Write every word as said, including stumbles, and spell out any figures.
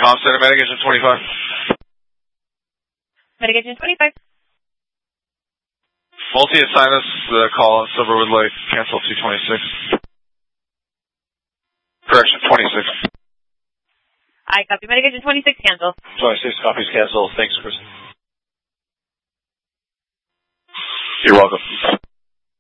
Com Center, Mitigation twenty-five. Mitigation twenty-five. Multi-assign us the call on Silverwood Lake. Cancel two twenty-six. Correction, twenty-six. I copy. Mitigation twenty-six, cancel. twenty-six copies, cancel. Thanks, Chris. You're welcome.